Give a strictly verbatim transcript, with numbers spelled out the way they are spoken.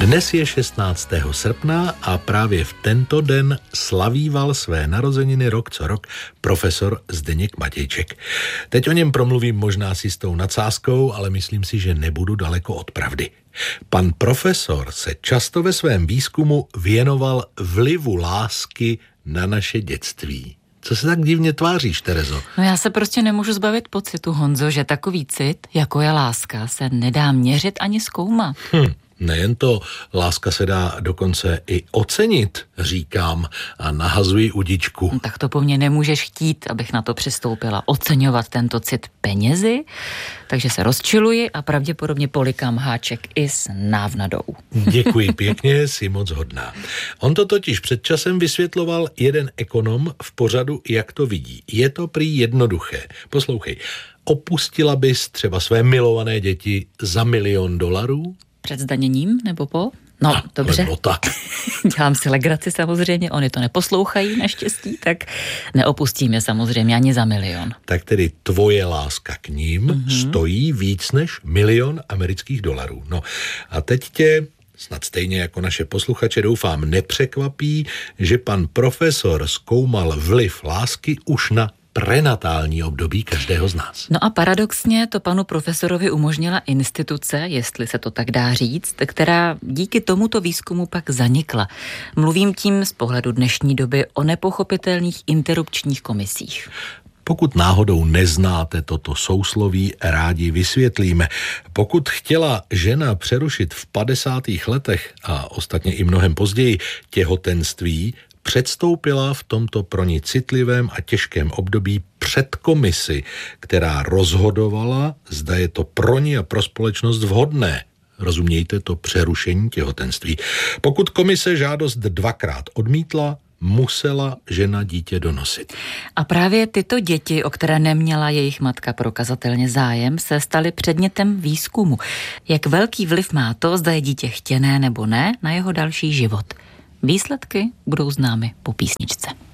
Dnes je šestnáctého srpna a právě v tento den slavíval své narozeniny rok co rok profesor Zdeněk Matějček. Teď o něm promluvím možná si s tou nadsázkou, ale myslím si, že nebudu daleko od pravdy. Pan profesor se často ve svém výzkumu věnoval vlivu lásky na naše dětství. Co se tak divně tváříš, Terezo? No já se prostě nemůžu zbavit pocitu, Honzo, že takový cit, jako je láska, se nedá měřit ani zkoumat. Hm. Nejen to, láska se dá dokonce i ocenit, říkám a nahazuji udičku. No, tak to po mně nemůžeš chtít, abych na to přistoupila. Oceňovat tento cit penězi, takže se rozčiluji a pravděpodobně polikám háček i s návnadou. Děkuji pěkně, jsi moc hodná. On to totiž před časem vysvětloval jeden ekonom v pořadu Jak to vidí. Je to prý jednoduché. Poslouchej, opustila bys třeba své milované děti za milion dolarů? Před zdaněním nebo po? No, a, dobře. Nebo tak. Dělám si legraci samozřejmě, oni to neposlouchají naštěstí, tak neopustím je samozřejmě ani za milion. Tak tedy tvoje láska k ním mm-hmm. stojí víc než milion amerických dolarů. No a teď tě, snad stejně jako naše posluchače, doufám, nepřekvapí, že pan profesor zkoumal vliv lásky už na prenatální období každého z nás. No a paradoxně to panu profesorovi umožnila instituce, jestli se to tak dá říct, která díky tomuto výzkumu pak zanikla. Mluvím tím z pohledu dnešní doby o nepochopitelných interrupčních komisích. Pokud náhodou neznáte toto sousloví, rádi vysvětlíme. Pokud chtěla žena přerušit v padesátých letech a ostatně i mnohem později těhotenství, předstoupila v tomto pro ní citlivém a těžkém období před komisi, která rozhodovala, zda je to pro ní a pro společnost vhodné. Rozumějte to přerušení těhotenství. Pokud komise žádost dvakrát odmítla, musela žena dítě donosit. A právě tyto děti, o které neměla jejich matka prokazatelně zájem, se staly předmětem výzkumu. Jak velký vliv má to, zda je dítě chtěné nebo ne, na jeho další život. Výsledky budou známy po písničce.